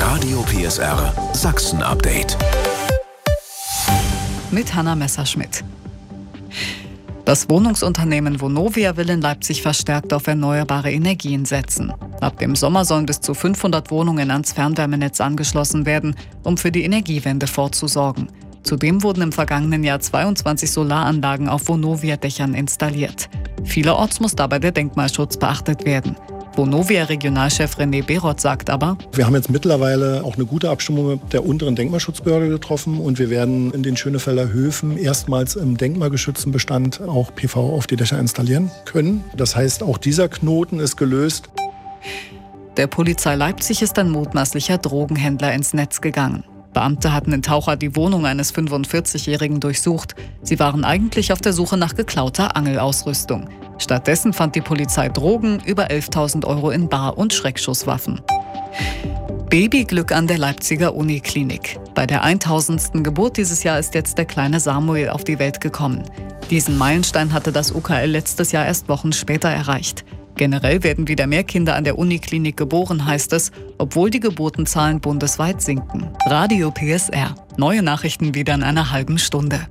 Radio PSR Sachsen Update. Mit Hanna Messerschmidt. Das Wohnungsunternehmen Vonovia will in Leipzig verstärkt auf erneuerbare Energien setzen. Ab dem Sommer sollen bis zu 500 Wohnungen ans Fernwärmenetz angeschlossen werden, um für die Energiewende vorzusorgen. Zudem wurden im vergangenen Jahr 22 Solaranlagen auf Vonovia-Dächern installiert. Vielerorts muss dabei der Denkmalschutz beachtet werden. Vonovia-Regionalchef René Beroth sagt aber: Wir haben jetzt mittlerweile auch eine gute Abstimmung mit der unteren Denkmalschutzbehörde getroffen und wir werden in den Schönefelder Höfen erstmals im denkmalgeschützten Bestand auch PV auf die Dächer installieren können. Das heißt, auch dieser Knoten ist gelöst. Der Polizei Leipzig ist ein mutmaßlicher Drogenhändler ins Netz gegangen. Beamte hatten in Taucher die Wohnung eines 45-Jährigen durchsucht. Sie waren eigentlich auf der Suche nach geklauter Angelausrüstung. Stattdessen fand die Polizei Drogen, über 11.000 Euro in Bar- und Schreckschusswaffen. Babyglück an der Leipziger Uniklinik. Bei der 1000. Geburt dieses Jahr ist jetzt der kleine Samuel auf die Welt gekommen. Diesen Meilenstein hatte das UKL letztes Jahr erst Wochen später erreicht. Generell werden wieder mehr Kinder an der Uniklinik geboren, heißt es, obwohl die Geburtenzahlen bundesweit sinken. Radio PSR. Neue Nachrichten wieder in einer halben Stunde.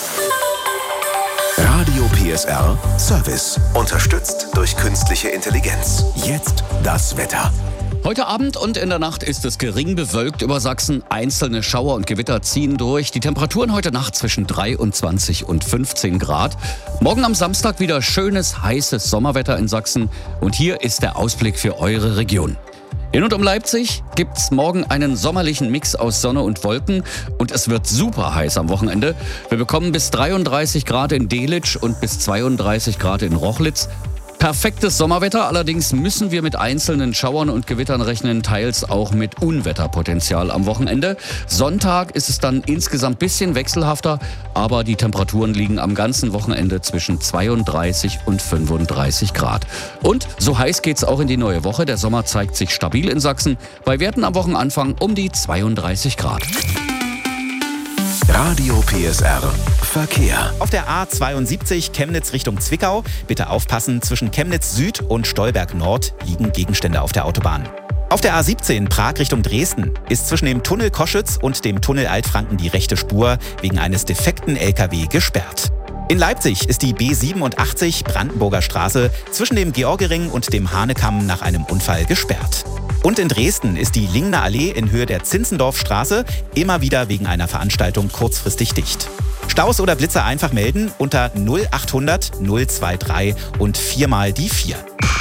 Radio PSR Service. Unterstützt durch künstliche Intelligenz. Jetzt das Wetter. Heute Abend und in der Nacht ist es gering bewölkt über Sachsen. Einzelne Schauer und Gewitter ziehen durch. Die Temperaturen heute Nacht zwischen 23 und 15 Grad. Morgen am Samstag wieder schönes, heißes Sommerwetter in Sachsen. Und hier ist der Ausblick für eure Region. In und um Leipzig gibt's morgen einen sommerlichen Mix aus Sonne und Wolken und es wird super heiß am Wochenende. Wir bekommen bis 33 Grad in Delitzsch und bis 32 Grad in Rochlitz. Perfektes Sommerwetter, allerdings müssen wir mit einzelnen Schauern und Gewittern rechnen, teils auch mit Unwetterpotenzial am Wochenende. Sonntag ist es dann insgesamt ein bisschen wechselhafter, aber die Temperaturen liegen am ganzen Wochenende zwischen 32 und 35 Grad. Und so heiß geht's auch in die neue Woche. Der Sommer zeigt sich stabil in Sachsen, bei Werten am Wochenanfang um die 32 Grad. Radio PSR Verkehr. Auf der A72 Chemnitz Richtung Zwickau. Bitte aufpassen, zwischen Chemnitz Süd und Stolberg Nord liegen Gegenstände auf der Autobahn. Auf der A17 Prag Richtung Dresden ist zwischen dem Tunnel Koschütz und dem Tunnel Altfranken die rechte Spur wegen eines defekten LKW gesperrt. In Leipzig ist die B87 Brandenburger Straße zwischen dem Georgering und dem Hanekamm nach einem Unfall gesperrt. Und in Dresden ist die Lingner Allee in Höhe der Zinzendorfstraße immer wieder wegen einer Veranstaltung kurzfristig dicht. Staus oder Blitzer einfach melden unter 0800 023 und 4 mal die 4.